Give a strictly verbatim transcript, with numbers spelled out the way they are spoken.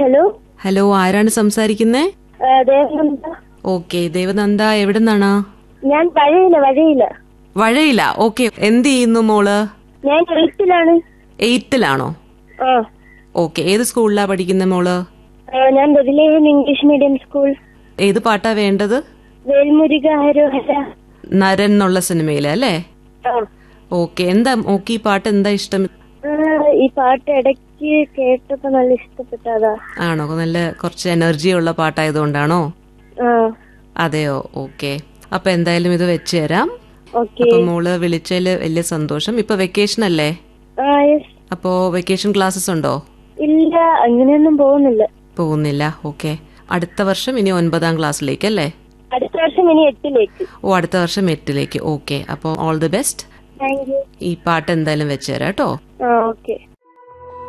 Hello hello, ആരാണ് സംസാരിക്കുന്നേ? Devananda. Okay, Devananda എവിടെ നിന്നാണ്? ഞാൻ വഴയില വഴയില വഴയില. ഓക്കെ, എന്ത് ചെയ്യുന്നു മോള്? ഞാൻ എയ്ത്തിലാണ്. എയ്ത്തിലാണോ? ആ. ഓക്കെ, ഏത് സ്കൂളിലാ പഠിക്കുന്ന മോള്? ഞാൻ ബദിലേഹൻ ഇംഗ്ലീഷ് മീഡിയം സ്കൂൾ. ഏത് പാട്ടാ വേണ്ടത്? വേൽമുരുക ഹരോഹര. നരൻ എന്നുള്ള സിനിമയിലല്ലേ? ഓക്കെ, എന്താ ഓക്കെ ഈ പാട്ട് എന്താ ഇഷ്ടം? ഈ പാട്ട് ഇടയ്ക്ക് കേട്ടപ്പോ നല്ല ഇഷ്ടപ്പെട്ടതാ. ആണോ? നല്ല കുറച്ച് എനർജി ഉള്ള പാട്ടായതുകൊണ്ടാണോ? അതെയോ? ഓക്കെ, അപ്പൊ എന്തായാലും ഇത് വെച്ച് തരാം. അപ്പൊ മോള് വിളിച്ചതില് വലിയ സന്തോഷം. ഇപ്പൊ വെക്കേഷൻ അല്ലേ? അപ്പോ വെക്കേഷൻ ക്ലാസ്സസ് ഉണ്ടോ? ഇല്ല, അങ്ങനെയൊന്നും പോകുന്നില്ല. പോകുന്നില്ല. ഓക്കെ, അടുത്ത വർഷം ഇനി ഒൻപതാം ക്ലാസ്സിലേക്ക് അല്ലേ? അടുത്ത വർഷം ഇനി എട്ടിലേക്ക്. ഓ, അടുത്ത വർഷം എട്ടിലേക്ക്. ഓക്കെ, അപ്പൊ all the best. Thank you. ഈ പാട്ട് എന്തായാലും വെച്ച് തരാം കേട്ടോ. ഓക്കെ.